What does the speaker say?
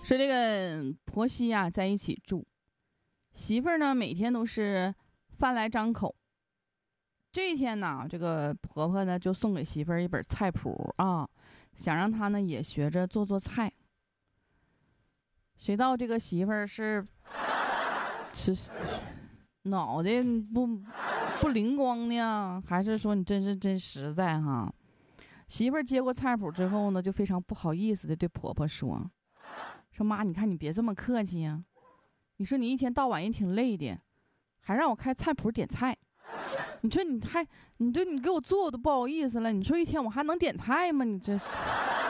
说这个婆媳呀在一起住，媳妇儿呢每天都是饭来张口。这一天呢，这个婆婆呢就送给媳妇儿一本菜谱啊，想让她呢也学着做菜。谁道这个媳妇儿是脑袋不灵光呢，还是说你真实在哈？媳妇儿接过菜谱之后呢，就非常不好意思的对婆婆说妈，你看你别这么客气呀，你说你一天到晚也挺累的，还让我开菜谱点菜，你说你给我做我都不好意思了，你说一天我还能点菜吗？你这是。